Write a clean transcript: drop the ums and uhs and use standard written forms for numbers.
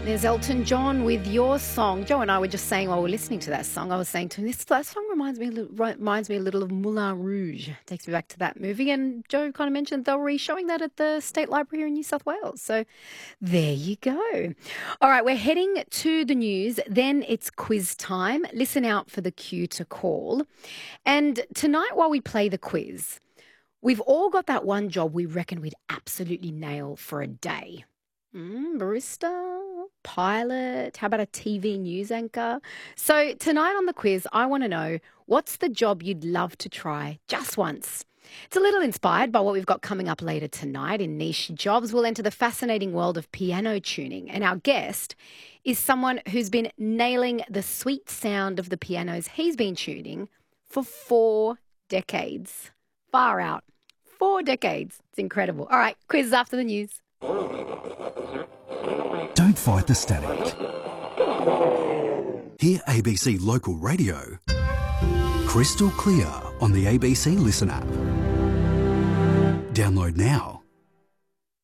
There's Elton John with Your Song. Joe and I were just saying while we were listening to that song, I was saying to him, that song reminds me a little of Moulin Rouge. Takes me back to that movie. And Joe kind of mentioned they were re-showing that at the State Library here in New South Wales. So there you go. All right, we're heading to the news. Then it's quiz time. Listen out for the cue to call. And tonight while we play the quiz, we've all got that one job we reckon we'd absolutely nail for a day. Barista, pilot, how about a TV news anchor? So tonight on the quiz, I want to know, what's the job you'd love to try just once? It's a little inspired by what we've got coming up later tonight in Niche Jobs. We'll enter the fascinating world of piano tuning, and our guest is someone who's been nailing the sweet sound of the pianos he's been tuning for 4 decades. Far out. 4 decades. It's incredible. All right, quiz after the news. Don't fight the static. Hear ABC Local Radio crystal clear on the ABC Listen app. Download now.